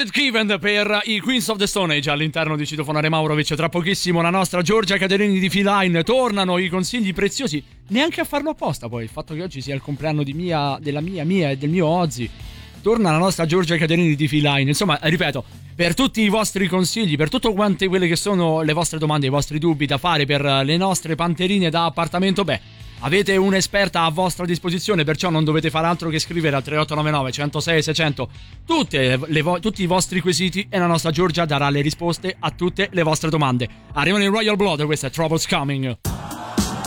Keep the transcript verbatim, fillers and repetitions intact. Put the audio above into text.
It Given per i Queens of the Stone Age all'interno di Citofonare Maurovic. Tra pochissimo la nostra Giorgia Caterini di Feline. Tornano i consigli preziosi, neanche a farlo apposta poi, il fatto che oggi sia il compleanno di mia, della mia, mia e del mio Ozzy. Torna la nostra Giorgia Caterini di Feline. Insomma, ripeto, per tutti i vostri consigli, per tutte quante quelle che sono le vostre domande, i vostri dubbi da fare per le nostre panterine da appartamento, beh, avete un'esperta a vostra disposizione, perciò non dovete fare altro che scrivere al tre otto nove nove, centosei, seicento tutte le vo- tutti i vostri quesiti e la nostra Giorgia darà le risposte a tutte le vostre domande. Arrivano i Royal Blood, questa è Trouble's Coming.